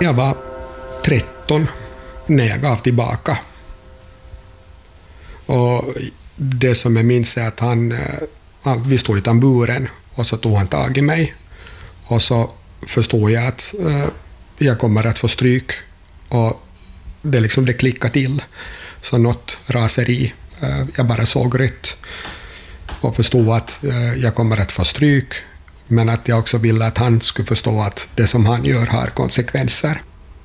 Jag var 13 när jag gav tillbaka. Och det som jag minns är att vi stod i tamburen och så tog han tag i mig. Och så förstod jag att jag kommer att få stryk. Och det klickade till. Så något raseri. Jag bara såg rött. Och förstod att jag kommer att få stryk. Men att jag också ville att han skulle förstå att det som han gör har konsekvenser.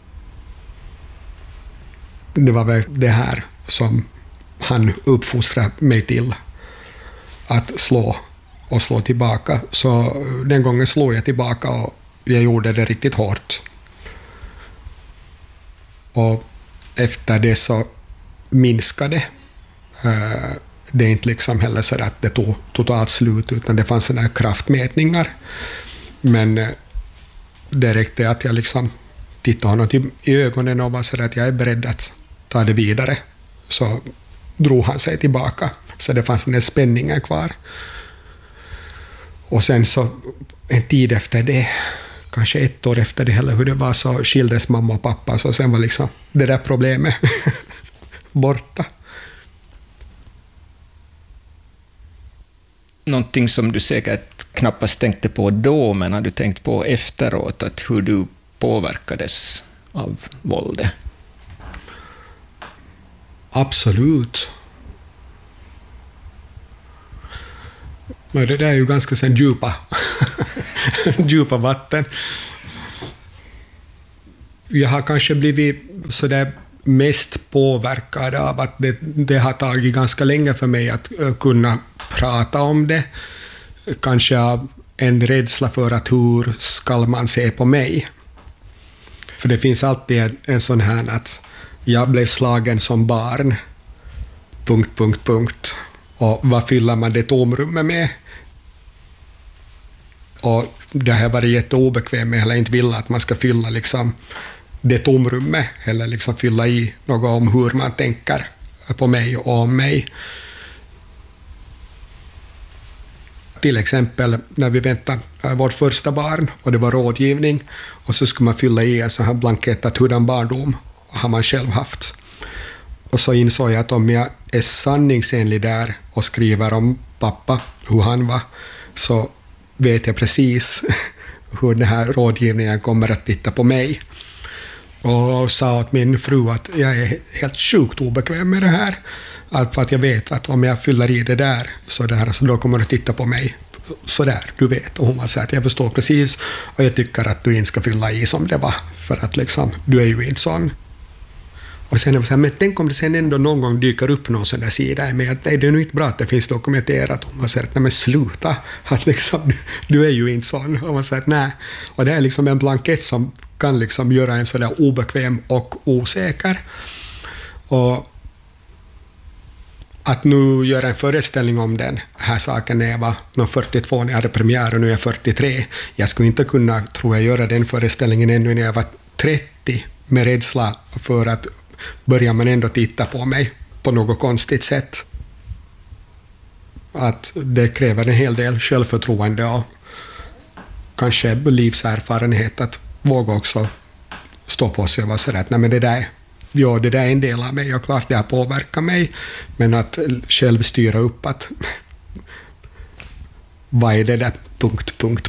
Det var väl det här som han uppfostrade mig till. Att slå och slå tillbaka. Så den gången slog jag tillbaka och jag gjorde det riktigt hårt. Och efter det så minskade det är inte liksom heller så att det tog totalt slut, utan det fanns sådana här kraftmätningar. Men det räckte att jag liksom tittade honom i ögonen och var så att jag är beredd att ta det vidare. Så drog han sig tillbaka. Så det fanns den här spänningen kvar. Och sen så en tid efter det, kanske 1 år efter det heller hur det var, så skildes mamma och pappa. Så sen var liksom det där problemet borta. Någonting som du säkert knappast tänkte på då, men har du tänkt på efteråt, att hur du påverkades av våldet? Absolut. Men det där är ju ganska sen djupa vatten. Jag har kanske blivit så där mest påverkad av att det har tagit ganska länge för mig att kunna prata om det. Kanske av en rädsla för att hur ska man se på mig. För det finns alltid en sån här att jag blev slagen som barn. ... Och vad fyller man det tomrummet med? Och det har varit jätteobekvämt med, eller inte vill att man ska fylla liksom det tomrummet, eller liksom fylla i något om hur man tänker på mig och om mig. Till exempel när vi väntade vårt första barn och det var rådgivning, och så skulle man fylla i en sån här blankett att hurdan barndom har man själv haft. Och så insåg jag att om jag är sanningsenlig där och skriver om pappa, hur han var, så vet jag precis hur den här rådgivningen kommer att titta på mig. Och sa åt min fru att jag är helt sjukt obekväm med det här. För att jag vet att om jag fyller i det där, så då kommer att titta på mig så där, du vet. Och hon var så att jag förstår precis, och jag tycker att du inte ska fylla i som det var, för att liksom, du är ju inte sån. Och sen var så här, men tänk om det sen ändå någon gång dyker upp någon sån där sida, men att, nej, det är nog inte bra att det finns dokumenterat. Och man säger att nej, men sluta, att liksom, du är ju inte sån. Och man säger att nej. Och det är liksom en blankett som kan liksom göra en sådär obekväm och osäker. Och att nu göra en föreställning om den här saken när jag var 42, när jag hade premiär, och nu är jag 43. Jag skulle inte kunna, tror jag, göra den föreställningen ännu när jag var 30, med rädsla för att börjar man ändå titta på mig på något konstigt sätt. Att det kräver en hel del självförtroende och kanske livserfarenhet att våga också stå på sig och vara sådär att nej, men det där är en del av mig, och klart det har påverkat mig, men att själv styra upp att vad är det där ...